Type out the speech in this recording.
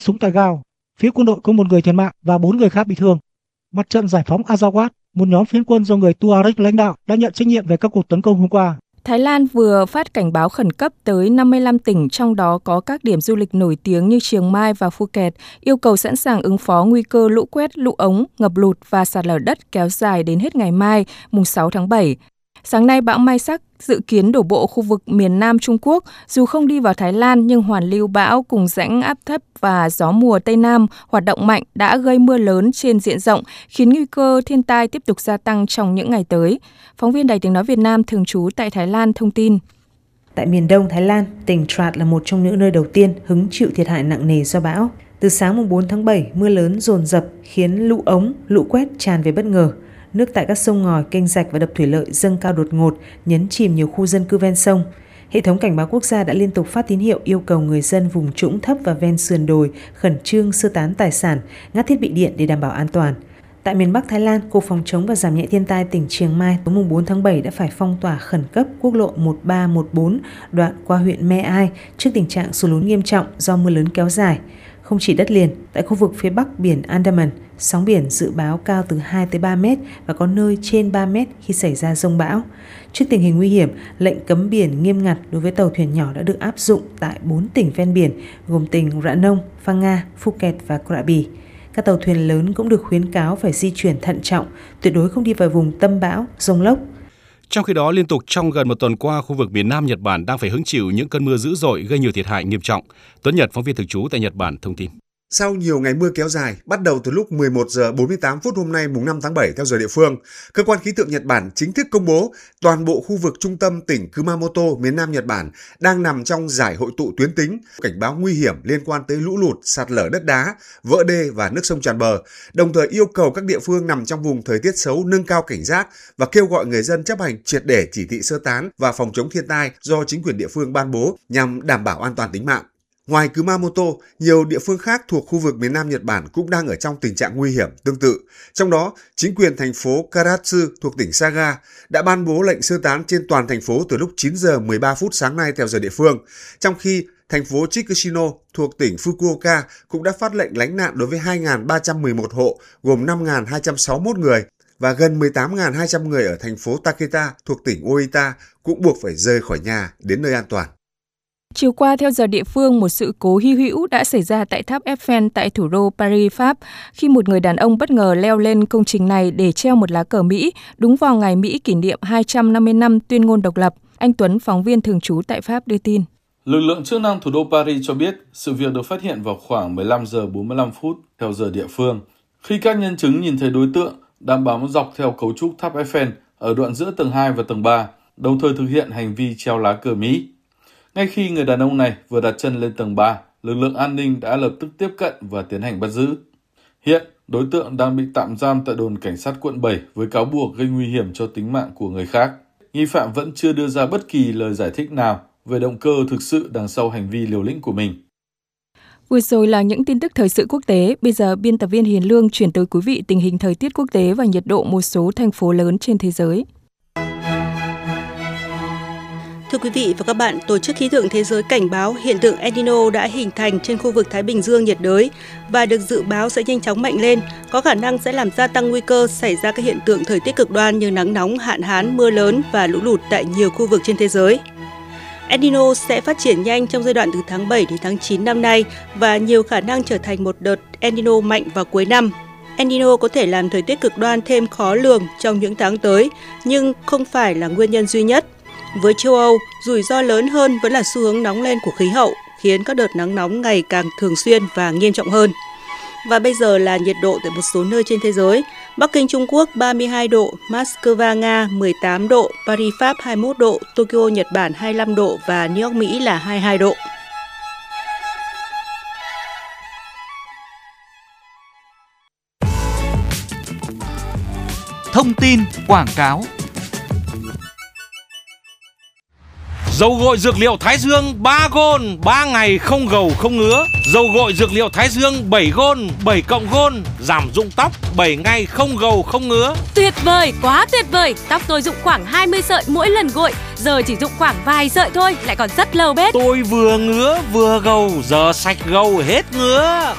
súng tại Gao. Phía quân đội có 1 người thiệt mạng và 4 người khác bị thương. Mặt trận giải phóng Azawad, một nhóm phiến quân do người Tuareg lãnh đạo, đã nhận trách nhiệm về các cuộc tấn công hôm qua. Thái Lan vừa phát cảnh báo khẩn cấp tới 55 tỉnh, trong đó có các điểm du lịch nổi tiếng như Chiang Mai và Phuket, yêu cầu sẵn sàng ứng phó nguy cơ lũ quét, lũ ống, ngập lụt và sạt lở đất kéo dài đến hết ngày mai, mùng 6 tháng 7. Sáng nay, bão Mai Sắc dự kiến đổ bộ khu vực miền Nam Trung Quốc. Dù không đi vào Thái Lan, nhưng hoàn lưu bão cùng rãnh áp thấp và gió mùa Tây Nam hoạt động mạnh đã gây mưa lớn trên diện rộng, khiến nguy cơ thiên tai tiếp tục gia tăng trong những ngày tới. Phóng viên Đài Tiếng Nói Việt Nam thường trú tại Thái Lan thông tin. Tại miền đông Thái Lan, tỉnh Trat là một trong những nơi đầu tiên hứng chịu thiệt hại nặng nề do bão. Từ sáng mùng 4 tháng 7, mưa lớn dồn dập khiến lũ ống, lũ quét tràn về bất ngờ. Nước tại các sông ngòi, kênh rạch và đập thủy lợi dâng cao đột ngột, nhấn chìm nhiều khu dân cư ven sông. Hệ thống cảnh báo quốc gia đã liên tục phát tín hiệu yêu cầu người dân vùng trũng thấp và ven sườn đồi khẩn trương sơ tán tài sản, ngắt thiết bị điện để đảm bảo an toàn. Tại miền Bắc Thái Lan, Cục Phòng chống và Giảm nhẹ thiên tai tỉnh Chiang Mai tối mùng 4 tháng 7 đã phải phong tỏa khẩn cấp quốc lộ 1314 đoạn qua huyện Me Ai trước tình trạng sụt lún nghiêm trọng do mưa lớn kéo dài. Không chỉ đất liền, tại khu vực phía bắc biển Andaman, sóng biển dự báo cao từ 2 tới 3 mét và có nơi trên 3 mét khi xảy ra dông bão. Trước tình hình nguy hiểm, lệnh cấm biển nghiêm ngặt đối với tàu thuyền nhỏ đã được áp dụng tại 4 tỉnh ven biển gồm tỉnh Rã Nông, Phang Nga, Phuket và Krabi. Các tàu thuyền lớn cũng được khuyến cáo phải di chuyển thận trọng, tuyệt đối không đi vào vùng tâm bão, dông lốc. Trong khi đó, liên tục trong gần một tuần qua, khu vực miền Nam Nhật Bản đang phải hứng chịu những cơn mưa dữ dội gây nhiều thiệt hại nghiêm trọng. Tuấn Nhật, phóng viên thường trú tại Nhật Bản thông tin. Sau nhiều ngày mưa kéo dài, bắt đầu từ lúc 11 giờ 48 phút hôm nay mùng 5 tháng 7 theo giờ địa phương, cơ quan khí tượng Nhật Bản chính thức công bố toàn bộ khu vực trung tâm tỉnh Kumamoto, miền Nam Nhật Bản đang nằm trong giải hội tụ tuyến tính, cảnh báo nguy hiểm liên quan tới lũ lụt, sạt lở đất đá, vỡ đê và nước sông tràn bờ, đồng thời yêu cầu các địa phương nằm trong vùng thời tiết xấu nâng cao cảnh giác và kêu gọi người dân chấp hành triệt để chỉ thị sơ tán và phòng chống thiên tai do chính quyền địa phương ban bố nhằm đảm bảo an toàn tính mạng. Ngoài Kumamoto, nhiều địa phương khác thuộc khu vực miền Nam Nhật Bản cũng đang ở trong tình trạng nguy hiểm tương tự. Trong đó, chính quyền thành phố Karatsu thuộc tỉnh Saga đã ban bố lệnh sơ tán trên toàn thành phố từ lúc 9 giờ 13 phút sáng nay theo giờ địa phương, trong khi thành phố Chikushino thuộc tỉnh Fukuoka cũng đã phát lệnh lánh nạn đối với 2.311 hộ gồm 5.261 người và gần 18.200 người ở thành phố Taketa thuộc tỉnh Oita cũng buộc phải rời khỏi nhà đến nơi an toàn. Chiều qua, theo giờ địa phương, một sự cố hy hữu đã xảy ra tại tháp Eiffel tại thủ đô Paris, Pháp, khi một người đàn ông bất ngờ leo lên công trình này để treo một lá cờ Mỹ, đúng vào ngày Mỹ kỷ niệm 250 năm tuyên ngôn độc lập. Anh Tuấn, phóng viên thường trú tại Pháp đưa tin. Lực lượng chức năng thủ đô Paris cho biết sự việc được phát hiện vào khoảng 15 giờ 45 phút theo giờ địa phương, khi các nhân chứng nhìn thấy đối tượng đang bám dọc theo cấu trúc tháp Eiffel ở đoạn giữa tầng 2 và tầng 3, đồng thời thực hiện hành vi treo lá cờ Mỹ. Ngay khi người đàn ông này vừa đặt chân lên tầng 3, lực lượng an ninh đã lập tức tiếp cận và tiến hành bắt giữ. Hiện, đối tượng đang bị tạm giam tại đồn cảnh sát quận 7 với cáo buộc gây nguy hiểm cho tính mạng của người khác. Nghi phạm vẫn chưa đưa ra bất kỳ lời giải thích nào về động cơ thực sự đằng sau hành vi liều lĩnh của mình. Vừa rồi là những tin tức thời sự quốc tế. Bây giờ biên tập viên Hiền Lương chuyển tới quý vị tình hình thời tiết quốc tế và nhiệt độ một số thành phố lớn trên thế giới. Thưa quý vị và các bạn, Tổ chức Khí tượng Thế giới cảnh báo hiện tượng El Nino đã hình thành trên khu vực Thái Bình Dương nhiệt đới và được dự báo sẽ nhanh chóng mạnh lên, có khả năng sẽ làm gia tăng nguy cơ xảy ra các hiện tượng thời tiết cực đoan như nắng nóng, hạn hán, mưa lớn và lũ lụt tại nhiều khu vực trên thế giới. El Nino sẽ phát triển nhanh trong giai đoạn từ tháng 7 đến tháng 9 năm nay và nhiều khả năng trở thành một đợt El Nino mạnh vào cuối năm. El Nino có thể làm thời tiết cực đoan thêm khó lường trong những tháng tới, nhưng không phải là nguyên nhân duy nhất. Với châu Âu, rủi ro lớn hơn vẫn là xu hướng nóng lên của khí hậu, khiến các đợt nắng nóng ngày càng thường xuyên và nghiêm trọng hơn. Và bây giờ là nhiệt độ tại một số nơi trên thế giới. Bắc Kinh Trung Quốc 32 độ, Moscow Nga 18 độ, Paris Pháp 21 độ, Tokyo Nhật Bản 25 độ và New York Mỹ là 22 độ. Thông tin quảng cáo. Dầu gội dược liệu Thái Dương 3 gôn, 3 ngày không gầu không ngứa. Dầu gội dược liệu Thái Dương 7 gôn, 7 cộng gôn, giảm rụng tóc 7 ngày không gầu không ngứa. Tuyệt vời, quá tuyệt vời. Tóc tôi rụng khoảng 20 sợi mỗi lần gội, giờ chỉ rụng khoảng vài sợi thôi, lại còn rất lâu bết. Tôi vừa ngứa vừa gầu, giờ sạch gầu hết ngứa.